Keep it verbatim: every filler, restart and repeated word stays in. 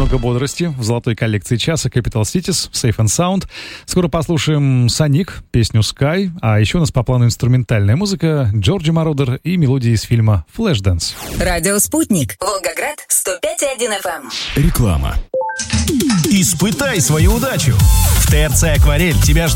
немного бодрости в золотой коллекции часа Capital Cities, Safe and Sound. Скоро послушаем Соник, песню Sky, а еще у нас по плану инструментальная музыка, Джорджи Мародер и мелодии из фильма Flashdance. Радио «Спутник», Волгоград, сто пять и один эф эм. Реклама. Испытай свою удачу. В ТРЦ «Акварель» тебя ждет